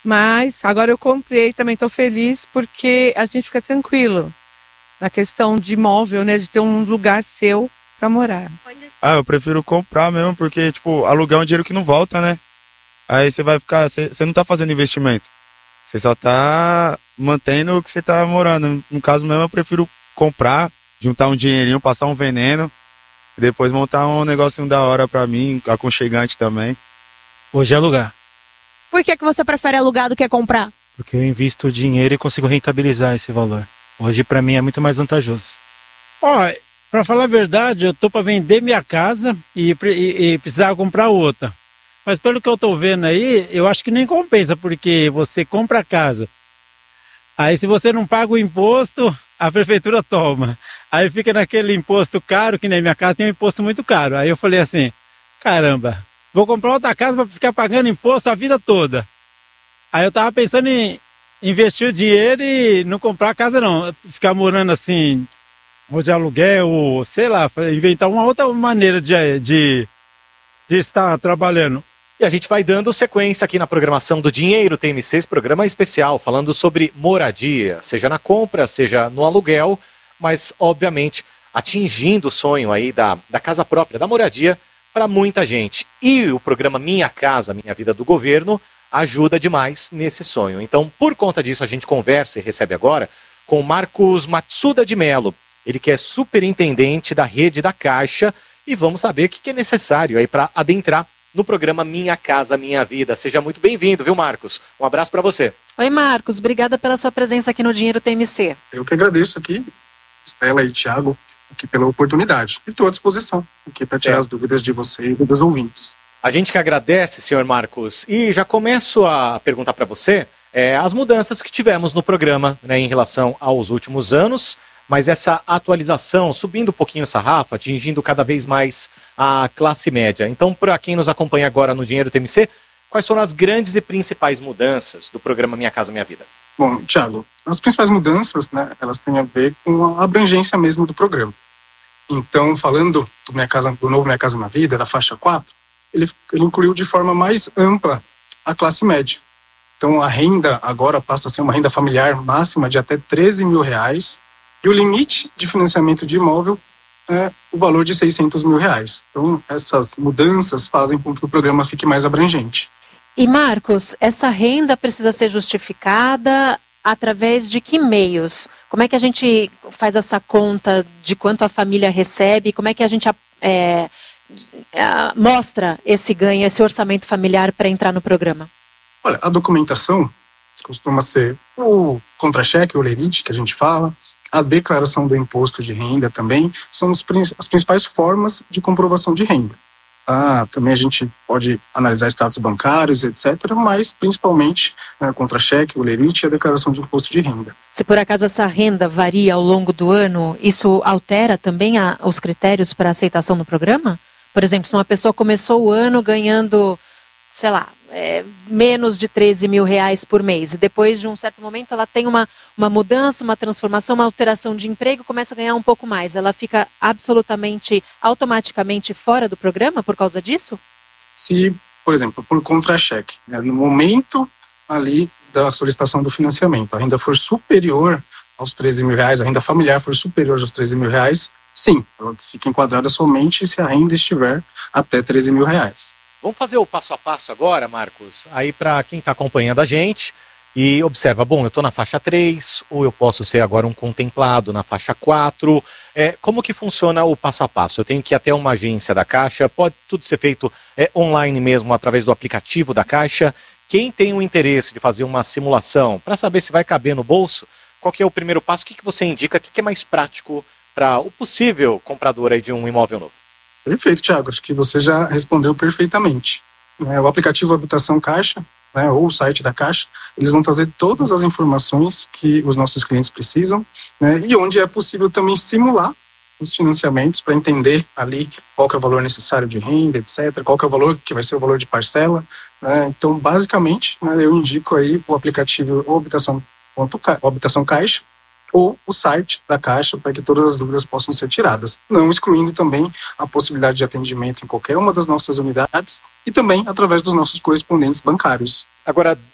Mas agora eu comprei, também estou feliz porque a gente fica tranquilo na questão de imóvel, né? De ter um lugar seu para morar. Eu prefiro comprar mesmo, porque, tipo, alugar é um dinheiro que não volta, né? Aí você vai ficar, você não tá fazendo investimento. Você só tá mantendo o que você tá morando. No caso mesmo, eu prefiro comprar, juntar um dinheirinho, passar um veneno, e depois montar um negocinho da hora pra mim, aconchegante também. Hoje é alugar, Por que você prefere alugar do que comprar? porque eu invisto o dinheiro e consigo rentabilizar esse valor. Hoje, para mim, é muito mais vantajoso. Para falar a verdade, eu tô para vender minha casa e precisar comprar outra. Mas pelo que eu tô vendo aí, eu acho que nem compensa, porque você compra a casa. Aí se você não paga o imposto, a prefeitura toma. Aí fica naquele imposto caro, que nem minha casa tem um imposto muito caro. Aí eu falei assim, caramba, vou comprar outra casa para ficar pagando imposto a vida toda. Aí eu tava pensando em investir o dinheiro e não comprar a casa não. Ficar morando assim, ou de aluguel, ou sei lá, inventar uma outra maneira de estar trabalhando. E a gente vai dando sequência aqui na programação do Dinheiro TMC, esse programa especial, falando sobre moradia, seja na compra, seja no aluguel, mas, obviamente, atingindo o sonho aí da casa própria, da moradia, para muita gente. E o programa Minha Casa, Minha Vida do Governo ajuda demais nesse sonho. Então, por conta disso, a gente conversa e recebe agora com Marcos Matsuda de Mello. Ele que é superintendente da rede da Caixa, e vamos saber o que é necessário aí para adentrar no programa Minha Casa Minha Vida. Seja muito bem-vindo, viu, Marcos? Um abraço para você. Oi, Marcos. Obrigada pela sua presença aqui no Dinheiro TMC. Eu que agradeço aqui, Estela e Thiago, aqui pela oportunidade. E estou à disposição aqui para tirar as dúvidas de você e dos ouvintes. A gente que agradece, senhor Marcos. E já começo a perguntar para você as mudanças que tivemos no programa, né, em relação aos últimos anos, mas essa atualização, subindo um pouquinho o sarrafo, atingindo cada vez mais a classe média. Então, para quem nos acompanha agora no Dinheiro TMC, quais foram as grandes e principais mudanças do programa Minha Casa Minha Vida? Bom, Thiago, as principais mudanças, né, elas têm a ver com a abrangência mesmo do programa. Então, falando do novo Minha Casa Minha Vida, da faixa 4, ele incluiu de forma mais ampla a classe média. Então, a renda agora passa a ser uma renda familiar máxima de até R$13 mil, e o limite de financiamento de imóvel é o valor de R$600 mil. Então, essas mudanças fazem com que o programa fique mais abrangente. E, Marcos, essa renda precisa ser justificada através de que meios? Como é que a gente faz essa conta de quanto a família recebe? Como é que a gente mostra esse ganho, esse orçamento familiar para entrar no programa? Olha, a documentação costuma ser o contra-cheque, o lerite, que a gente fala, a declaração do imposto de renda também, são as principais formas de comprovação de renda. Também a gente pode analisar status bancários, etc., mas principalmente contra-cheque, o lerite e a declaração de imposto de renda. Se por acaso essa renda varia ao longo do ano, isso altera também os critérios para aceitação no programa? Por exemplo, se uma pessoa começou o ano ganhando, sei lá, menos de R$13 mil por mês, e depois de um certo momento ela tem uma mudança, uma transformação, uma alteração de emprego, começa a ganhar um pouco mais, ela fica automaticamente fora do programa por causa disso? Se, por exemplo, por contra-cheque, no momento ali da solicitação do financiamento, a renda for superior aos R$13 mil, a renda familiar for superior aos R$13 mil, sim, ela fica enquadrada somente se a renda estiver até R$13 mil. Vamos fazer o passo a passo agora, Marcos, aí para quem está acompanhando a gente e observa, bom, eu estou na faixa 3, ou eu posso ser agora um contemplado na faixa 4. Como que funciona o passo a passo? Eu tenho que ir até uma agência da Caixa, pode tudo ser feito online mesmo, através do aplicativo da Caixa. Quem tem o interesse de fazer uma simulação para saber se vai caber no bolso, qual que é o primeiro passo? O que você indica? O que é mais prático para o possível comprador aí de um imóvel novo? Perfeito, Thiago. Acho que você já respondeu perfeitamente. O aplicativo Habitação Caixa, ou o site da Caixa, eles vão trazer todas as informações que os nossos clientes precisam, e onde é possível também simular os financiamentos para entender ali qual que é o valor necessário de renda, etc., qual que é o valor que vai ser o valor de parcela. Então, basicamente, eu indico aí o aplicativo Habitação Caixa, ou o site da Caixa, para que todas as dúvidas possam ser tiradas, não excluindo também a possibilidade de atendimento em qualquer uma das nossas unidades e também através dos nossos correspondentes bancários. Agora,